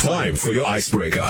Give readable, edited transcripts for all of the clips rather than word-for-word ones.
Time for your icebreaker.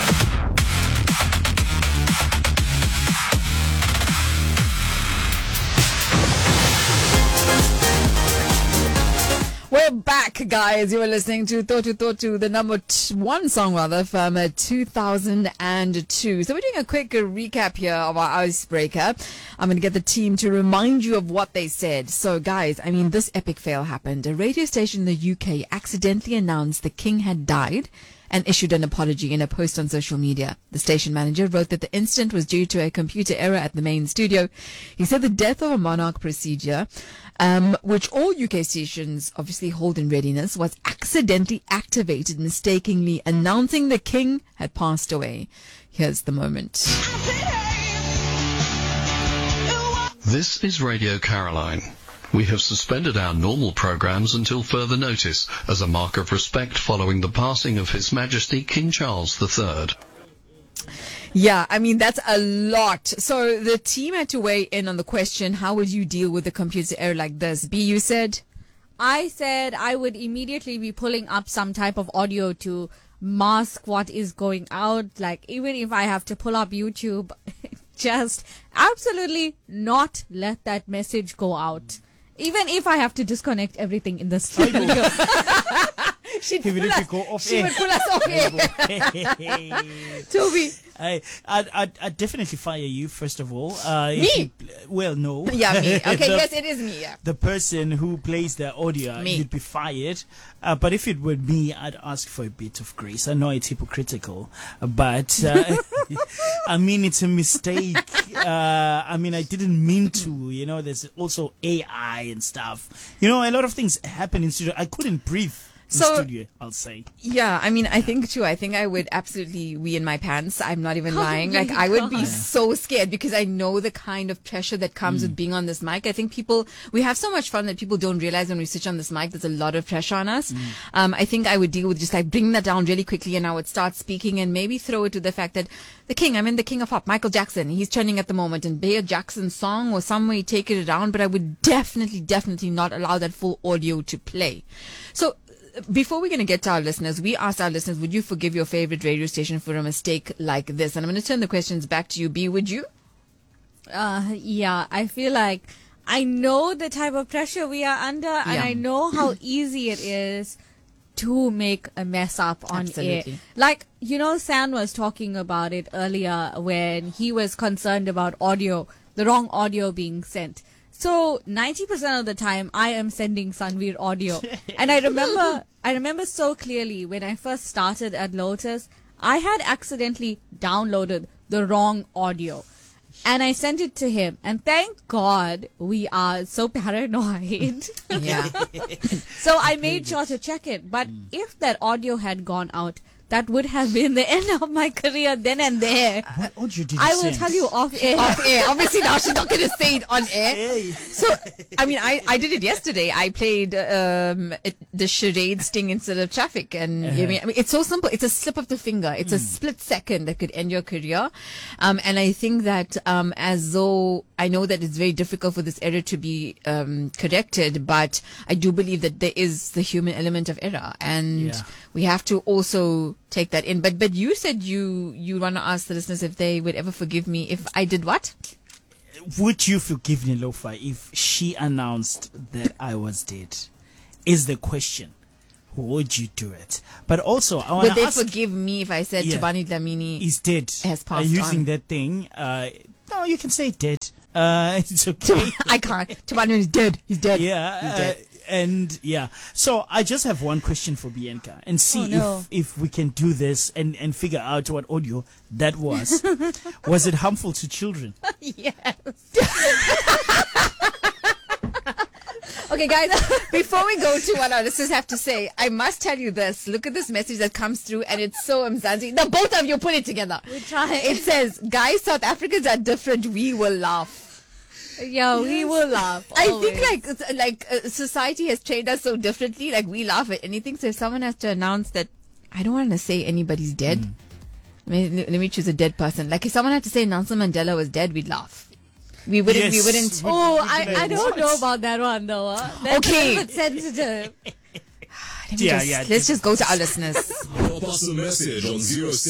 We're back, guys. You are listening to Totu Totu, the number one song, rather, from 2002. So we're doing a quick recap here of our icebreaker. I'm going to get the team to remind you of what they said. So, guys, I mean, this epic fail happened. A radio station in the UK accidentally announced the king had died and issued an apology in a post on social media. The station manager wrote that the incident was due to a computer error at the main studio. He said the death of a monarch procedure, which all UK stations obviously hold in readiness, was accidentally activated, mistakenly announcing the king had passed away. Here's the moment. This is Radio Caroline. We have suspended our normal programs until further notice as a mark of respect following the passing of His Majesty King Charles III. Yeah, I mean, that's a lot. So the team had to weigh in on the question, how would you deal with a computer error like this? B, you said? I said I would immediately be pulling up some type of audio to mask what is going out. Like, even if I have to pull up YouTube, just absolutely not let that message go out. Even if I have to disconnect everything in the studio. She'd pull us off air. Toby. I'd definitely fire you, first of all. Me? No. Yeah, me. Okay, yes, it is me, yeah. The person who plays the audio, Me. you'd be fired. But if it were me, I'd ask for a bit of grace. I know it's hypocritical, but I mean, it's a mistake. I mean, I didn't mean to. You know, there's also AI and stuff. You know, a lot of things happen in studio. I couldn't breathe. Studio, I'll say. Yeah, I mean, I think I would absolutely wee in my pants. I'm not even lying. Like, I would be so scared because I know the kind of pressure that comes with being on this mic. I think we have so much fun that people don't realize when we switch on this mic, there's a lot of pressure on us. I think I would deal with just like bringing that down really quickly, and I would start speaking and maybe throw it to the fact that the king of pop, Michael Jackson, he's trending at the moment, and Bear Jackson's song or some way take it around, but I would definitely not allow that full audio to play. So, before we're going to get to our listeners, we asked our listeners, would you forgive your favorite radio station for a mistake like this? And I'm going to turn the questions back to you. B, would you? Yeah, I feel like I know the type of pressure we are under, and I know how easy it is to make a mess up on air. Like, you know, San was talking about it earlier when he was concerned about the wrong audio being sent. So 90% of the time I am sending Sanveer audio. And I remember so clearly when I first started at Lotus, I had accidentally downloaded the wrong audio. And I sent it to him. And thank God we are so paranoid. Yeah. So I made sure to check it. But if that audio had gone out, that would have been the end of my career then and there. What audio did you I will send? tell you off air. Off air. Obviously now she's not going to say it on air. So, I mean, I did it yesterday. I played the charade sting instead of traffic. And I mean, it's so simple. It's a slip of the finger. It's a split second that could end your career. And I think that as though I know that it's very difficult for this error to be corrected, but I do believe that there is the human element of error. And we have to also take that in. But you said you want to ask the listeners if they would ever forgive me if I did what? Would you forgive Nilofa if she announced that I was dead? Is the question. Would you do it? But also, I want to ask... Would they forgive me if I said Thabani Dlamini is dead? Has passed using on? that thing. No, you can say dead. It's okay. I can't. Thabani is dead. He's dead. Yeah. He's dead. And so I just have one question for Bianca and see if we can do this and figure out what audio that was. Was it harmful to children? Yes. Okay, guys, before we go to what our listeners have to say, I must tell you this. Look at this message that comes through, and it's so Mzansi. The both of you put it together. We try. It says, guys, South Africans are different. We will laugh. Yeah, we will laugh. I always. think society has trained us so differently. Like, we laugh at anything. So if someone has to announce that, I don't want to say anybody's dead. Let me choose a dead person. Like, if someone had to say Nelson Mandela was dead, we'd laugh. We wouldn't. Yes. We wouldn't. I don't know about that one though. That's Okay. a bit sensitive. Let's just go to our listeners. Drop us a message on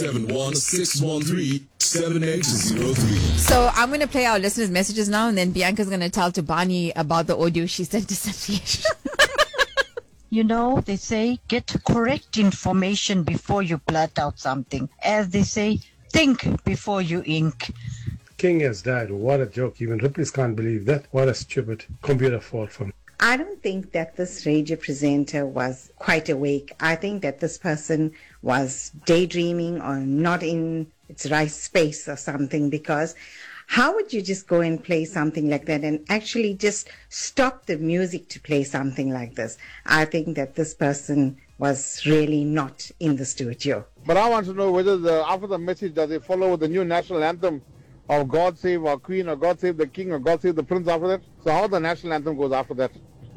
071-613-7803. So I'm going to play our listeners' messages now, and then Bianca's going to tell Tubani about the audio she sent to Sandesh. You know, they say get correct information before you blurt out something. As they say, think before you ink. King has died. What a joke. Even Ripley's can't believe that. What a stupid computer fault from. I don't think that this radio presenter was quite awake. I think that this person was daydreaming or not in its right space or something, because how would you just go and play something like that and actually just stop the music to play something like this? I think that this person was really not in the studio. But I want to know whether after the message, does it follow with the new national anthem of God Save Our Queen, or God Save the King, or God Save the Prince after that? So how the national anthem goes after that?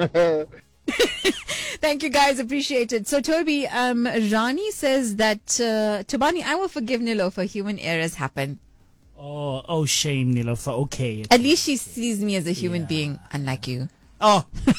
Thank you, guys. Appreciate it. So, Toby, Rani says that, Tubani, I will forgive Nilofer. Human errors happen. Oh, shame, Nilofer. Okay. At least she sees me as a human being, unlike you. Oh.